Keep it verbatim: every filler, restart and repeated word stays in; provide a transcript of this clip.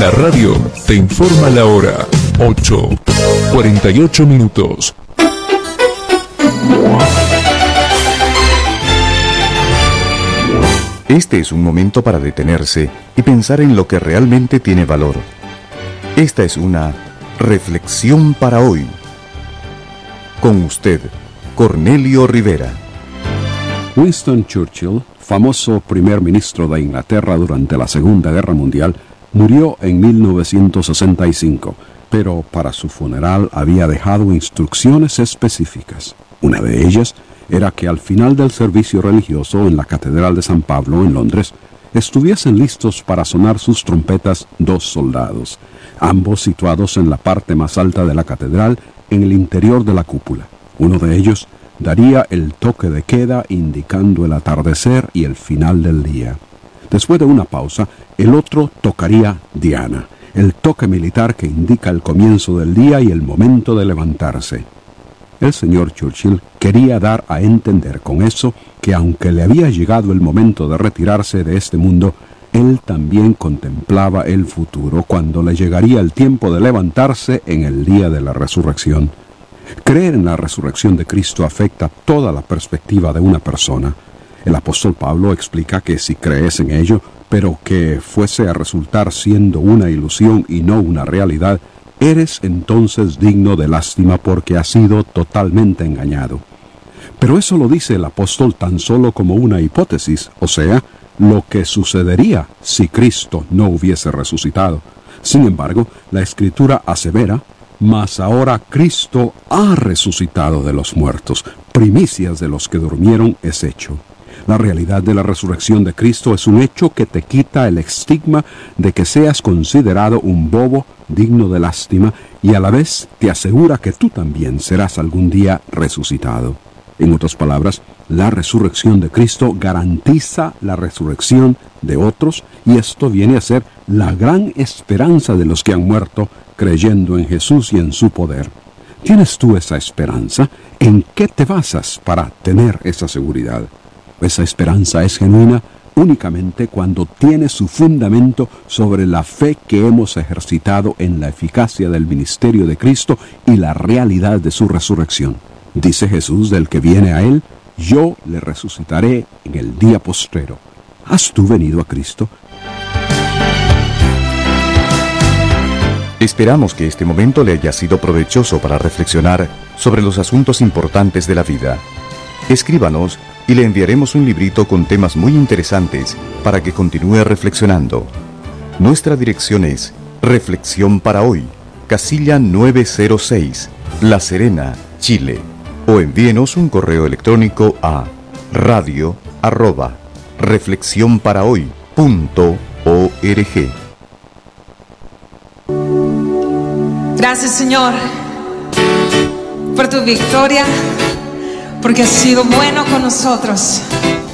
La radio te informa la hora. ocho, cuarenta y ocho minutos. Este es un momento para detenerse y pensar en lo que realmente tiene valor. Esta es una reflexión para hoy. Con usted, Cornelio Rivera. Winston Churchill, famoso primer ministro de Inglaterra durante la Segunda Guerra Mundial, murió en mil novecientos sesenta y cinco, pero para su funeral había dejado instrucciones específicas. Una de ellas era que al final del servicio religioso en la Catedral de San Pablo, en Londres, estuviesen listos para sonar sus trompetas dos soldados, ambos situados en la parte más alta de la catedral, en el interior de la cúpula. Uno de ellos daría el toque de queda indicando el atardecer y el final del día. Después de una pausa, el otro tocaría Diana, el toque militar que indica el comienzo del día y el momento de levantarse. El señor Churchill quería dar a entender con eso que aunque le había llegado el momento de retirarse de este mundo, él también contemplaba el futuro cuando le llegaría el tiempo de levantarse en el día de la resurrección. Creer en la resurrección de Cristo afecta toda la perspectiva de una persona. El apóstol Pablo explica que si crees en ello, pero que fuese a resultar siendo una ilusión y no una realidad, eres entonces digno de lástima porque has sido totalmente engañado. Pero eso lo dice el apóstol tan solo como una hipótesis, o sea, lo que sucedería si Cristo no hubiese resucitado. Sin embargo, la Escritura asevera: mas ahora Cristo ha resucitado de los muertos, primicias de los que durmieron es hecho. La realidad de la resurrección de Cristo es un hecho que te quita el estigma de que seas considerado un bobo digno de lástima y a la vez te asegura que tú también serás algún día resucitado. En otras palabras, la resurrección de Cristo garantiza la resurrección de otros y esto viene a ser la gran esperanza de los que han muerto creyendo en Jesús y en su poder. ¿Tienes tú esa esperanza? ¿En qué te basas para tener esa seguridad? Esa esperanza es genuina únicamente cuando tiene su fundamento sobre la fe que hemos ejercitado en la eficacia del ministerio de Cristo y la realidad de su resurrección. Dice Jesús del que viene a Él: yo le resucitaré en el día postrero. ¿Has tú venido a Cristo? Esperamos que este momento le haya sido provechoso para reflexionar sobre los asuntos importantes de la vida. Escríbanos y le enviaremos un librito con temas muy interesantes para que continúe reflexionando. Nuestra dirección es Reflexión para Hoy, casilla nueve cero seis, La Serena, Chile. O envíenos un correo electrónico a radio arroba reflexión para hoy punto org. Gracias, Señor, por tu victoria, porque has sido bueno con nosotros.